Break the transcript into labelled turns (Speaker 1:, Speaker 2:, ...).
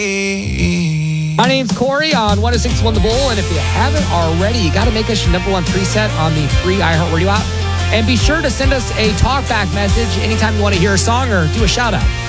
Speaker 1: My name's Corey on 106.1 The Bull, and if you haven't already, you got to make us your number one preset on the free iHeartRadio app. And be sure to send us a talkback message anytime you want to hear a song or do a shout out.